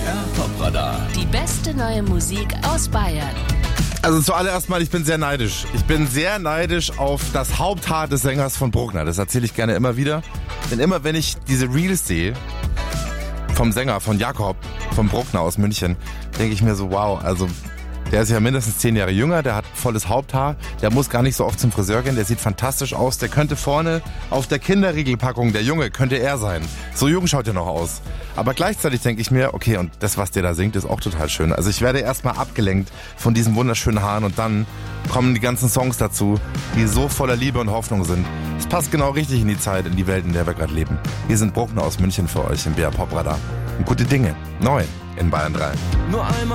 Top-Radar. Die beste neue Musik aus Bayern. Also zuallererst mal, ich bin sehr neidisch. Ich bin sehr neidisch auf das Haupthaar des Sängers von Bruckner. Das erzähle ich gerne immer wieder. Denn immer wenn ich diese Reels sehe, vom Sänger, von Jakob, von Bruckner aus München, denke ich mir so, wow, also der ist ja mindestens 10 Jahre jünger, der hat volles Haupthaar, der muss gar nicht so oft zum Friseur gehen, der sieht fantastisch aus, der könnte vorne auf der Kinderriegelpackung, der Junge, könnte er sein. So jung schaut er noch aus. Aber gleichzeitig denke ich mir, okay, und das, was der da singt, ist auch total schön. Also ich werde erstmal abgelenkt von diesen wunderschönen Haaren und dann kommen die ganzen Songs dazu, die so voller Liebe und Hoffnung sind. Es passt genau richtig in die Zeit, in die Welt, in der wir gerade leben. Hier sind Bruckner aus München für euch im BR Pop Radar. Und gute Dinge, neu in Bayern 3. Nur einmal